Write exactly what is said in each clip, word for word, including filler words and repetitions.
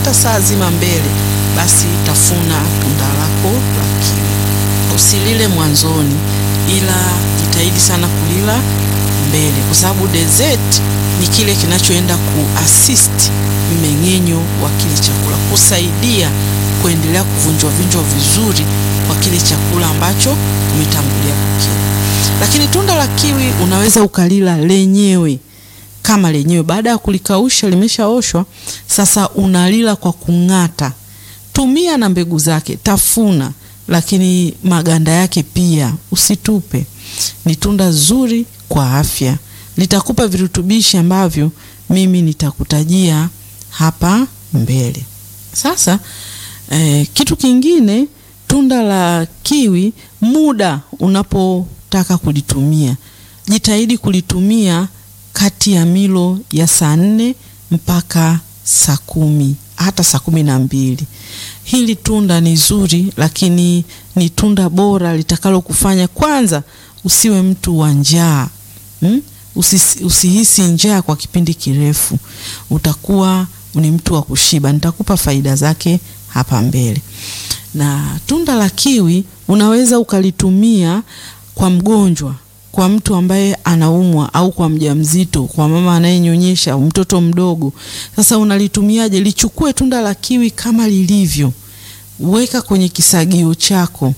hata saa zima mbele, basi tafuna tunda lako la kiwi. Usilile mwanzoni, ila jitahidi sana kulila mbele, kwa sababu dessert ni kile kinachoenda kuassist mmeng'enyo wa kile chakula, kusaidia kuendelea kuvunjwa vinjwa vizuri kwa kile chakula ambacho umetangulia kukila. Lakini tunda la kiwi unaweza ukalila lenyewe kama lenyewe, baada ya kulikausha limeshaoshwa, sasa unalila kwa kung'ata. Tumia na mbegu zake, tafuna, lakini maganda yake pia usitupe. Ni tunda zuri kwa afya, litakupa virutubishi ambavyo mimi nitakutajia hapa mbele. Sasa eh, kitu kingine, tunda la kiwi, muda unapotaka kulitumia, jitahidi kulitumia kati ya milo ya saa nne mpaka saa kumi, hata saa kumi na mbili. Hili tunda ni zuri, lakini ni tunda bora litakalo kufanya kwanza usiwe mtu wa njaa. Hmm? Usisi, usihisi njaa kwa kipindi kirefu. Utakuwa ni mtu wa kushiba. Nitakupa faida zake hapa mbele. Na tunda la kiwi unaweza ukalitumia kwa mgonjwa, kwa mtu ambaye anaumwa, au kwa mjamzito, kwa mama anayenyonyesha, mtoto mdogo. Sasa unalitumiaje? Lichukue tunda la kiwi kama lilivyo, weka kwenye kisagio chako,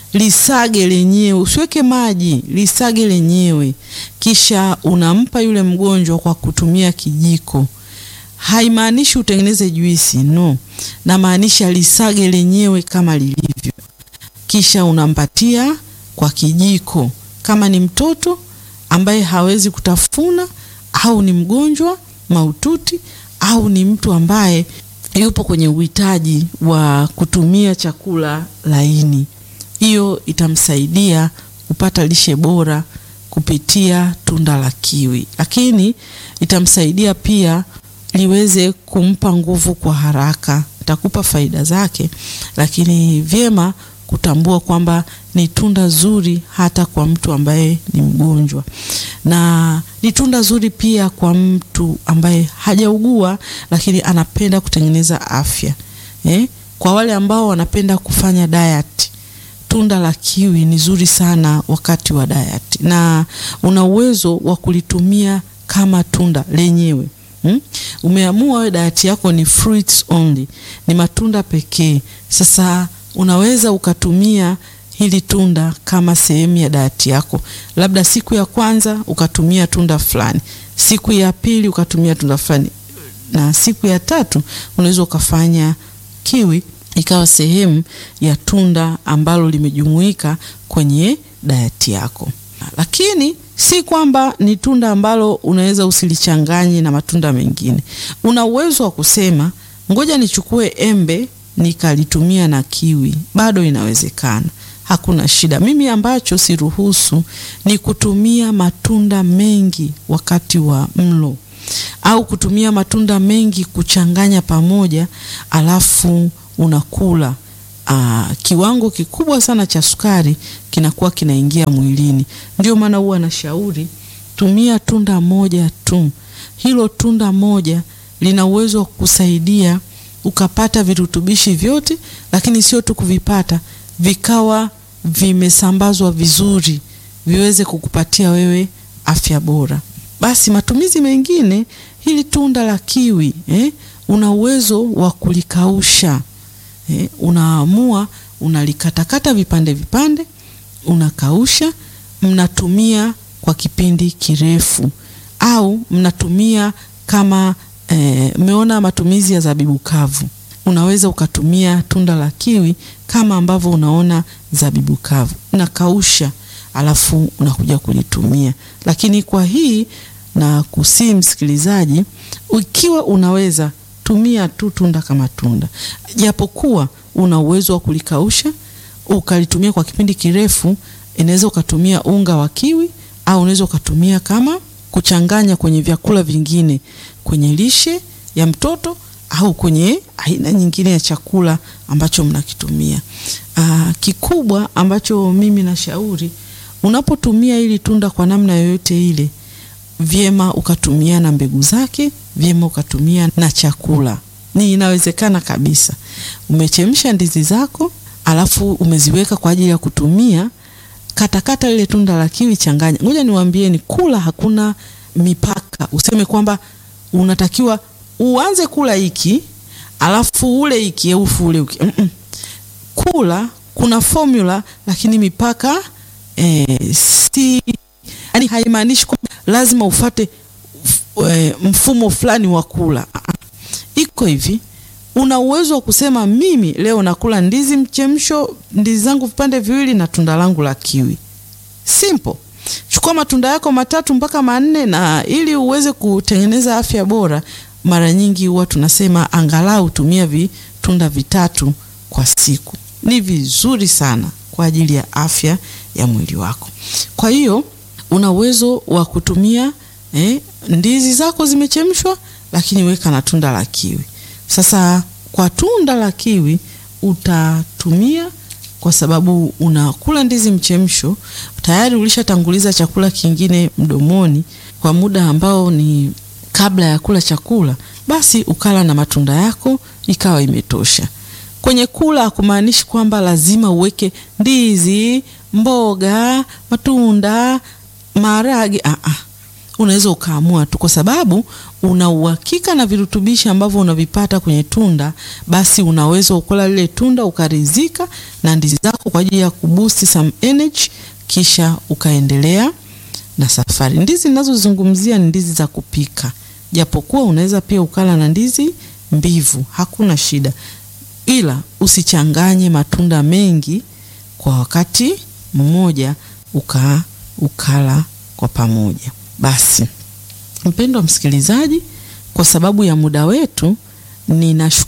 lisage lenyewe, usiweke maji, lisage lenyewe, kisha unampa yule mgonjwa kwa kutumia kijiko. Haimaanishi utengeneze juisi, no. Na maanisha lisage lenyewe kama lilivyo, kisha unampatia kwa kijiko. Kama ni mtoto ambaye hawezi kutafuna, au ni mgonjwa mahututi, au ni mtu ambaye yupo kwenye uhitaji wa kutumia chakula laini, hiyo itamsaidia kupata lishe bora kupitia tunda la kiwi. Lakini itamsaidia pia liweze kumpa nguvu kwa haraka. Itakupa faida zake, lakini vyema kutambua kwamba ni tunda zuri hata kwa mtu ambaye ni mgonjwa. Na ni tunda zuri pia kwa mtu ambaye hajaugua lakini anapenda kutengeneza afya. Eh? Kwa wale ambao wanapenda kufanya diet, tunda la kiwi ni zuri sana wakati wa diet. Na una uwezo wa kulitumia kama tunda lenyewe. Hmm? Umeamua wewe diet yako ni fruits only, ni matunda pekee. Sasa unaweza ukatumia hili tunda kama sehemu ya diet yako. Labda siku ya kwanza ukatumia tunda fulani, siku ya pili ukatumia tunda fulani, na siku ya tatu unaweza ukafanya kiwi ikawa sehemu ya tunda ambalo limejumuika kwenye diet yako. Lakini si kwamba ni tunda ambalo unaweza usilichanganye na matunda mengine. Una uwezo wa kusema ngoja nichukue embe nikalitumia na kiwi, bado inawezekana, hakuna shida. Mimi ambacho siruhusu ni kutumia matunda mengi wakati wa mlo, au kutumia matunda mengi kuchanganya pamoja alafu unakula. Aa, kiwango kikubwa sana cha sukari kinakuwa kinaingia mwilini. Ndio maana huwa nashauri tumia tunda moja tu. Hilo tunda moja lina uwezo wa kusaidia ukapata virutubishi vyote, lakini sio tu kuvipata, vikawa vimesambazwa vizuri, viweze kukupatia wewe afya bora. Basi matumizi mengine, hili tunda la kiwi eh, una uwezo wa kulikausha. Eh, unaamua unalikatakata vipande vipande, unakausha, mnatumia kwa kipindi kirefu, au mnatumia kama eh, meona matumizi ya zabibu kavu. Unaweza ukatumia tunda la kiwi kama ambavyo unaona zabibu kavu, unakausha alafu unakuja kulitumia. Lakini kwa hii na kusi msikilizaji, ukiwa unaweza tumia tu tunda kama tunda, japokuwa una uwezo wa kulikausha ukalitumia kwa kipindi kirefu. Inaweza ukatumia unga wa kiwi, au unaweza ukatumia kama kuchanganya kwenye vyakula vingine, kwenye lishe ya mtoto, au kwenye aina nyingine ya chakula ambacho mnakitumia. Aa, kikubwa ambacho mimi nashauri, unapotumia hili tunda kwa namna yoyote ile, vyema ukatumia na mbegu zake, vyema ukatumia na chakula. Ni inawezekana kabisa. Umechemsha ndizi zako, alafu umeziweka kwa ajili ya kutumia. Katakata ile tunda la kiwi, changanya. Ngoja niwaambieni, kula hakuna mipaka. Useme kwamba unatakiwa uanze kula hiki, alafu ule hiki, ufu ule hiki. Mm -mm. Kula kuna formula, lakini mipaka eh, si, yani haimaanishi kwamba lazima ufate e, mfumo fulani wa kula. Iko hivi, una uwezo wa kusema mimi leo nakula ndizi mchemsho, ndizi zangu vipande viwili na tunda langu la kiwi. Simple. Chukua matunda yako matatu mpaka manne, na ili uweze kutengeneza afya bora, mara nyingi huwa tunasema angalau tumia vitunda vitatu kwa siku. Ni vizuri sana kwa ajili ya afya ya mwili wako. Kwa hiyo una uwezo wa kutumia eh, ndizi zako zimechemshwa, lakini weka na tunda la kiwi. Sasa kwa tunda la kiwi utatumia, kwa sababu unakula ndizi mchemsho, tayari ulishatanguliza chakula kingine mdomoni kwa muda ambao ni kabla ya kula chakula, basi ukala na matunda yako ikawa imetosha. Kwenye kula hakumaanishi kwamba lazima uweke ndizi, mboga, matunda, maharage. Ah ah. Unaweza ukaamua tu, kwa sababu una uhakika na virutubishi ambavyo unavipata kwenye tunda, basi unaweza ukula lile tunda ukarizika na ndizi zako kwa ajili ya kuboost some energy, kisha ukaendelea na safari. Ndizi ninazozungumzia ni ndizi za kupika. Japokuwa unaweza pia ukala na ndizi mbivu, hakuna shida. Ila usichanganye matunda mengi kwa wakati mmoja uka ukala kwa pamoja. Basi, mpendwa msikilizaji, kwa sababu ya muda wetu, ninashukuru